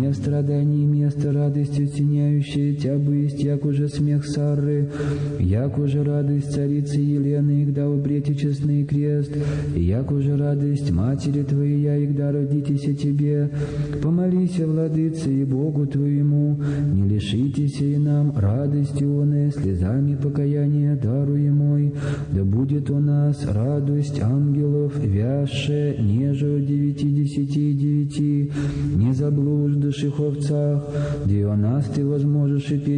не страданий место радостью тяняющая тя бысть, як уже смех Сары, як уже радость царицы Елены, игда убрете честный крест, як уже радость матери твоей, игда родитесь тебе. Помолися, владыце, и Богу твоему, не лишитесь и нам радости оной, слезами покаяния даруемой, да будет у нас радость ангелов, вяще, неже 99, не заблуждаших овцах, где у нас ты возможешь и петь